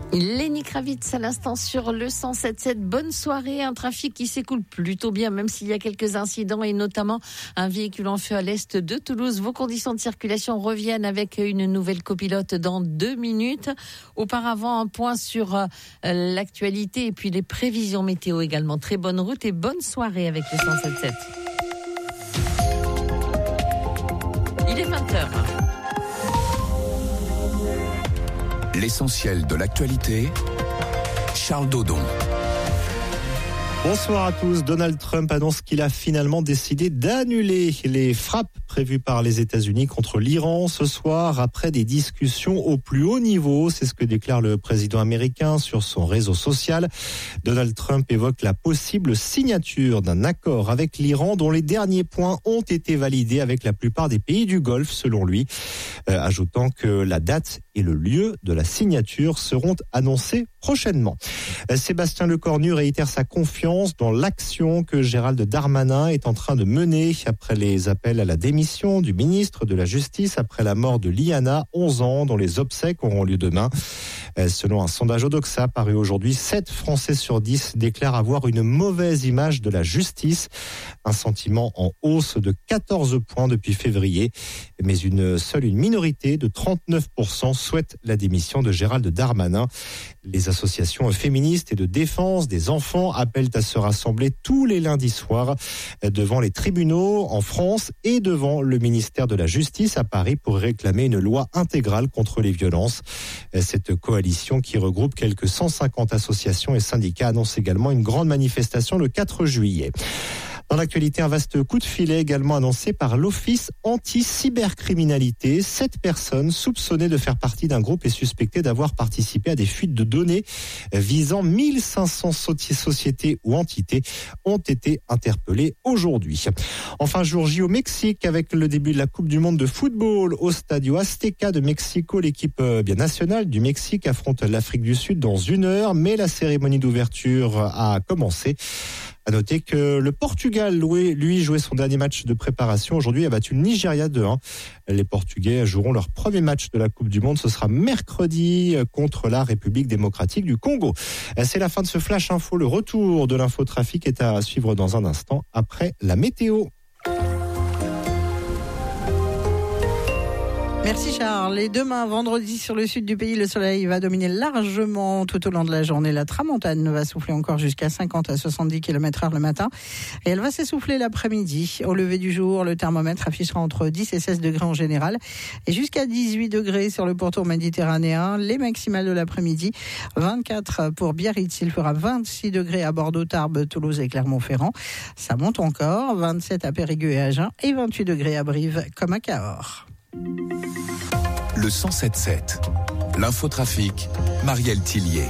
Lenny Kravitz à l'instant sur le 107.7. Bonne soirée, un trafic qui s'écoule plutôt bien, même s'il y a quelques incidents et notamment un véhicule en feu à l'est de Toulouse. Vos conditions de circulation reviennent avec une nouvelle copilote dans 2 minutes. Auparavant, un point sur l'actualité et puis les prévisions météo également. Très bonne route et bonne soirée avec le 107.7. Il est 20h. L'essentiel de l'actualité, Charles Dodon. Bonsoir à tous. Donald Trump annonce qu'il a finalement décidé d'annuler les frappes prévues par les États-Unis contre l'Iran ce soir après des discussions au plus haut niveau. C'est ce que déclare le président américain sur son réseau social. Donald Trump évoque la possible signature d'un accord avec l'Iran dont les derniers points ont été validés avec la plupart des pays du Golfe, selon lui, ajoutant que la date et le lieu de la signature seront annoncés prochainement. Sébastien Lecornu réitère sa confiance dans l'action que Gérald Darmanin est en train de mener après les appels à la démission du ministre de la Justice après la mort de Liana, 11 ans, dont les obsèques auront lieu demain. Selon un sondage Odoxa paru aujourd'hui, 7 Français sur 10 déclarent avoir une mauvaise image de la justice. Un sentiment en hausse de 14 points depuis février. Mais seule une minorité de 39% souhaite la démission de Gérald Darmanin. Les associations féministes et de défense des enfants appellent à se rassembler tous les lundis soirs devant les tribunaux en France et devant le ministère de la Justice à Paris pour réclamer une loi intégrale contre les violences. Cette coalition qui regroupe quelques 150 associations et syndicats annonce également une grande manifestation le 4 juillet. Dans l'actualité, un vaste coup de filet également annoncé par l'Office anti-cybercriminalité. 7 personnes soupçonnées de faire partie d'un groupe et suspectées d'avoir participé à des fuites de données visant 1500 sociétés ou entités ont été interpellées aujourd'hui. Enfin, jour J au Mexique avec le début de la Coupe du Monde de football au Stadio Azteca de Mexico. L'équipe nationale du Mexique affronte l'Afrique du Sud dans 1 heure, mais la cérémonie d'ouverture a commencé. À noter que le Portugal, lui, jouait son dernier match de préparation. Aujourd'hui, a battu le Nigeria 2-1. Les Portugais joueront leur premier match de la Coupe du Monde. Ce sera mercredi contre la République démocratique du Congo. C'est la fin de ce Flash Info. Le retour de l'infotrafic est à suivre dans un instant après la météo. Merci Charles. Et demain, vendredi, sur le sud du pays, le soleil va dominer largement tout au long de la journée. La tramontane va souffler encore jusqu'à 50 à 70 km/h le matin. Et elle va s'essouffler l'après-midi. Au lever du jour, le thermomètre affichera entre 10 et 16 degrés en général. Et jusqu'à 18 degrés sur le pourtour méditerranéen. Les maximales de l'après-midi, 24 pour Biarritz. Il fera 26 degrés à Bordeaux, Tarbes, Toulouse et Clermont-Ferrand. Ça monte encore. 27 à Périgueux et Agen. Et 28 degrés à Brive comme à Cahors. Le 107.7, l'infotrafic, Marielle Tillier.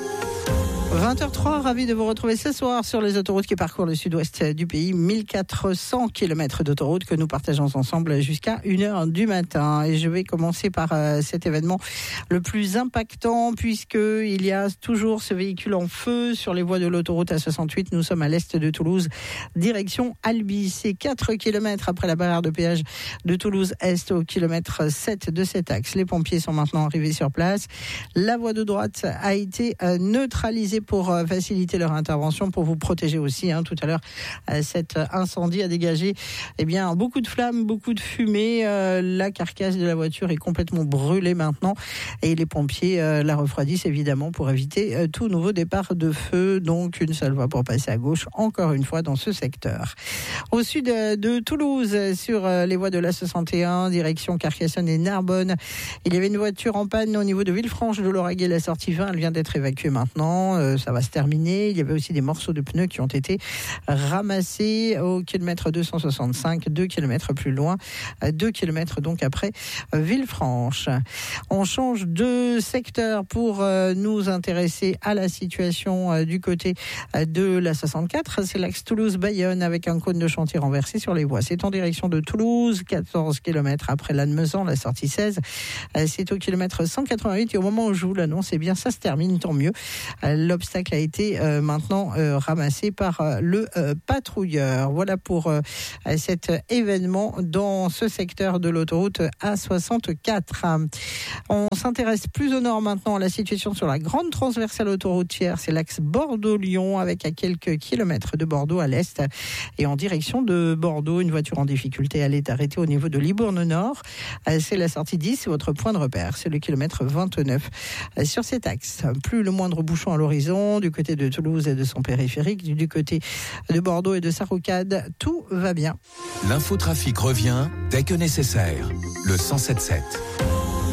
20h03, ravi de vous retrouver ce soir sur les autoroutes qui parcourent le sud-ouest du pays. 1400 km d'autoroutes que nous partageons ensemble jusqu'à 1h du matin. Et je vais commencer par cet événement le plus impactant puisqu'il y a toujours ce véhicule en feu sur les voies de l'autoroute A68. Nous sommes à l'est de Toulouse, direction Albi. C'est 4 km après la barrière de péage de Toulouse-Est au kilomètre 7 de cet axe. Les pompiers sont maintenant arrivés sur place. La voie de droite a été neutralisée pour faciliter leur intervention, pour vous protéger aussi. Tout à l'heure, cet incendie a dégagé beaucoup de flammes, beaucoup de fumée. La carcasse de la voiture est complètement brûlée maintenant et les pompiers la refroidissent évidemment pour éviter tout nouveau départ de feu. Donc une seule voie pour passer à gauche, encore une fois dans ce secteur. Au sud de Toulouse, sur les voies de l'A61, direction Carcassonne et Narbonne, il y avait une voiture en panne au niveau de Villefranche de l'Aurègue, la sortie 20. Elle vient d'être évacuée maintenant. Ça va se terminer. Il y avait aussi des morceaux de pneus qui ont été ramassés au kilomètre 265, 2 kilomètres plus loin, 2 kilomètres donc après Villefranche. On change de secteur pour nous intéresser à la situation du côté de la 64. C'est l'axe Toulouse-Bayonne avec un cône de chantier renversé sur les voies. C'est en direction de Toulouse, 14 kilomètres après Lannemezan, la sortie 16. C'est au kilomètre 188 et au moment où je vous l'annonce, ça se termine, tant mieux. l'obstacle a été maintenant ramassé par le patrouilleur. Voilà pour cet événement dans ce secteur de l'autoroute A64. On s'intéresse plus au nord maintenant à la situation sur la grande transversale autoroutière. C'est l'axe Bordeaux-Lyon avec à quelques kilomètres de Bordeaux à l'est. Et en direction de Bordeaux, une voiture en difficulté, elle est arrêtée au niveau de Libourne-Nord. C'est la sortie 10, c'est votre point de repère. C'est le kilomètre 29 sur cet axe. Plus le moindre bouchon à l'horizon, du côté de Toulouse et de son périphérique, du côté de Bordeaux et de sa rocade, tout va bien. L'infotrafic revient dès que nécessaire. Le 107.7.